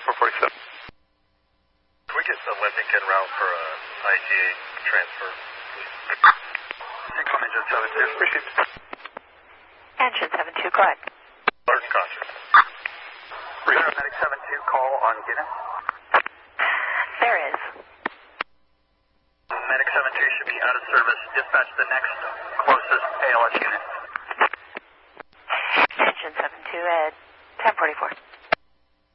447. Can we get the Olympic en route for a ITA transfer, please? Signal Engine 72. Appreciate it. Engine 72, go ahead. Alert and caution. Medic 72, call on Guinness. There is. Medic 72 should be out of service. Dispatch the next closest ALS unit. Engine 72 at 1044.